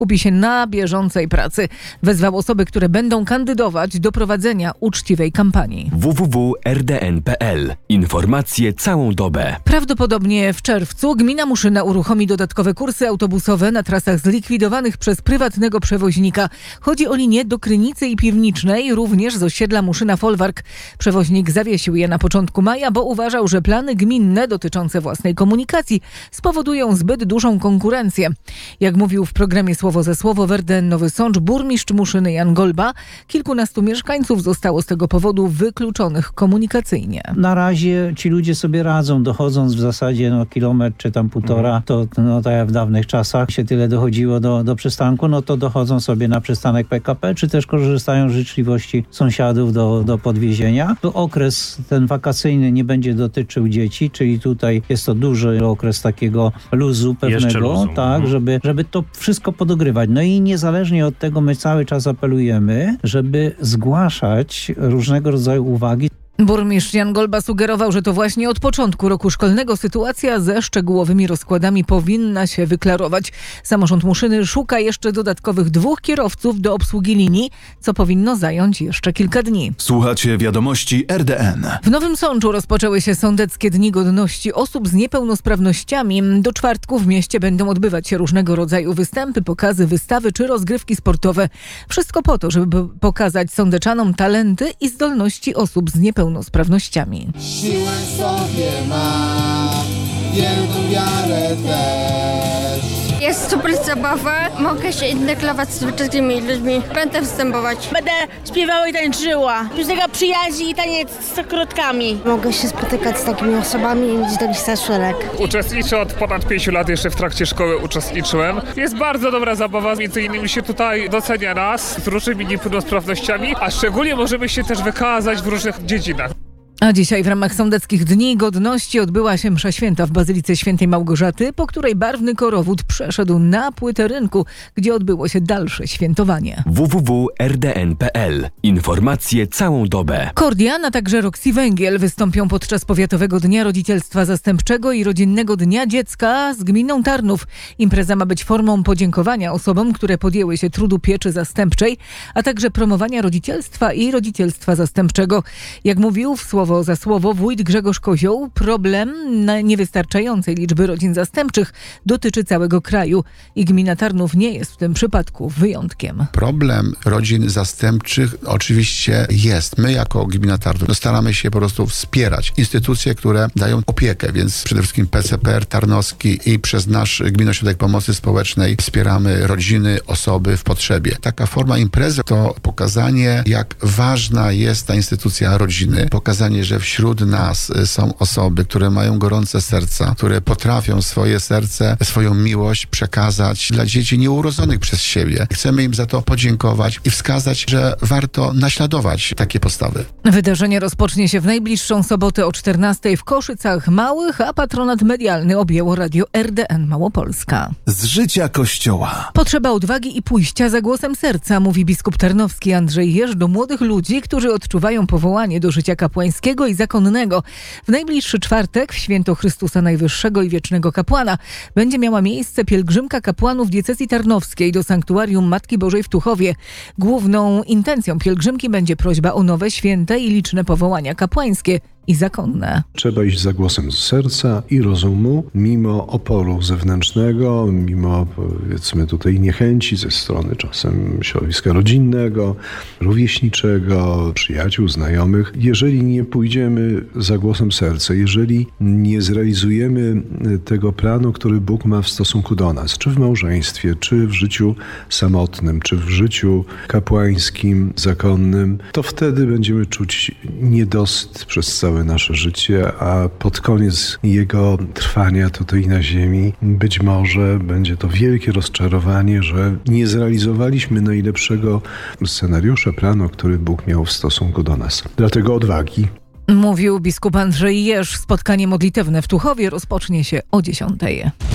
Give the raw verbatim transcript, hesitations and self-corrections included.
skupi się na bieżącej pracy. Wezwał osoby, które będą kandydować do prowadzenia uczciwej kampanii. w w w kropka r d n kropka p l. Informacje całą dobę. Prawdopodobnie w czerwcu gmina Muszyna uruchomi dodatkowe kursy autobusowe na trasach zlikwidowanych przez prywatnego przewoźnika. Chodzi o linię do Krynicy i Piwnicznej, również z osiedla Muszyna-Folwark. Przewoźnik zawiesił je na początku maja, bo uważał, że plany gminne dotyczące własnej komunikacji spowodują zbyt dużą konkurencję. Jak mówił w programie Słowo za Słowo w R D N Nowy Sącz burmistrz Muszyny Jan Golba, kilkunastu mieszkańców zostało z tego powodu wykluczonych komunikacyjnie. Na razie ci ludzie sobie radzą, dochodząc w zasadzie no, kilometr czy tam półtora, to no, tak jak w dawnych czasach się tyle dochodziło do, do przystanku, no to dochodzą sobie na przystanek P K P, czy też korzystają z życzliwości sąsiadów do, do podwiezienia. To okres ten wakacyjny nie będzie dotyczył dzieci, czyli tutaj jest to duży okres takiego luzu pewnego, luzu. tak, Mhm. żeby, żeby to wszystko podogrywać. No i niezależnie od tego my cały czas apelujemy, żeby zgłaszać różnego rodzaju uwagi. Burmistrz Jan Golba sugerował, że to właśnie od początku roku szkolnego sytuacja ze szczegółowymi rozkładami powinna się wyklarować. Samorząd Muszyny szuka jeszcze dodatkowych dwóch kierowców do obsługi linii, co powinno zająć jeszcze kilka dni. Słuchacie wiadomości R D N. W Nowym Sączu rozpoczęły się sądeckie Dni Godności Osób z Niepełnosprawnościami. Do czwartku w mieście będą odbywać się różnego rodzaju występy, pokazy, wystawy czy rozgrywki sportowe. Wszystko po to, żeby pokazać sądeczanom talenty i zdolności osób z niepełnosprawnościami. Siłę sobie mam, wielką wiarę też. Jest super zabawa, mogę się integrować z wszystkimi ludźmi, będę występować. Będę śpiewała i tańczyła. Piosenka przyjaźni i taniec z krótkami. Mogę się spotykać z takimi osobami i mieć taki starszolek. Uczestniczę od ponad pięciu lat, jeszcze w trakcie szkoły uczestniczyłem. Jest bardzo dobra zabawa, między innymi się tutaj docenia nas z różnymi niepełnosprawnościami, a szczególnie możemy się też wykazać w różnych dziedzinach. A dzisiaj w ramach Sądeckich Dni Godności odbyła się msza święta w Bazylice Świętej Małgorzaty, po której barwny korowód przeszedł na płytę rynku, gdzie odbyło się dalsze świętowanie. w w w kropka r d n kropka p l. Informacje całą dobę. Kordian, a także Roxy Węgiel wystąpią podczas Powiatowego Dnia Rodzicielstwa Zastępczego i Rodzinnego Dnia Dziecka z gminą Tarnów. Impreza ma być formą podziękowania osobom, które podjęły się trudu pieczy zastępczej, a także promowania rodzicielstwa i rodzicielstwa zastępczego. Jak mówił w Słowo za Słowo wójt Grzegorz Kozioł, problem niewystarczającej liczby rodzin zastępczych dotyczy całego kraju i gmina Tarnów nie jest w tym przypadku wyjątkiem. Problem rodzin zastępczych oczywiście jest. My jako gmina Tarnów staramy się po prostu wspierać instytucje, które dają opiekę, więc przede wszystkim P C P R Tarnowski i przez nasz Gminny Ośrodek Pomocy Społecznej wspieramy rodziny, osoby w potrzebie. Taka forma imprezy to pokazanie, jak ważna jest ta instytucja rodziny, pokazanie, że wśród nas są osoby, które mają gorące serca, które potrafią swoje serce, swoją miłość przekazać dla dzieci nieurodzonych przez siebie. Chcemy im za to podziękować i wskazać, że warto naśladować takie postawy. Wydarzenie rozpocznie się w najbliższą sobotę o czternastej w Koszycach Małych, a patronat medialny objęło radio R D N Małopolska. Z życia Kościoła. Potrzeba odwagi i pójścia za głosem serca, mówi biskup tarnowski Andrzej Jerz do młodych ludzi, którzy odczuwają powołanie do życia kapłańskiego i zakonnego. W najbliższy czwartek, w święto Chrystusa Najwyższego i Wiecznego Kapłana, będzie miała miejsce pielgrzymka kapłanów diecezji tarnowskiej do sanktuarium Matki Bożej w Tuchowie. Główną intencją pielgrzymki będzie prośba o nowe święte i liczne powołania kapłańskie i zakonne. Trzeba iść za głosem serca i rozumu, mimo oporu zewnętrznego, mimo powiedzmy tutaj niechęci ze strony czasem środowiska rodzinnego, rówieśniczego, przyjaciół, znajomych. Jeżeli nie pójdziemy za głosem serca, jeżeli nie zrealizujemy tego planu, który Bóg ma w stosunku do nas, czy w małżeństwie, czy w życiu samotnym, czy w życiu kapłańskim, zakonnym, to wtedy będziemy czuć niedosyt przez całe nasze życie, a pod koniec jego trwania tutaj na ziemi być może będzie to wielkie rozczarowanie, że nie zrealizowaliśmy najlepszego scenariusza, planu, który Bóg miał w stosunku do nas. Dlatego odwagi. Mówił biskup Andrzej Jerz. Spotkanie modlitewne w Tuchowie rozpocznie się o dziesiątej.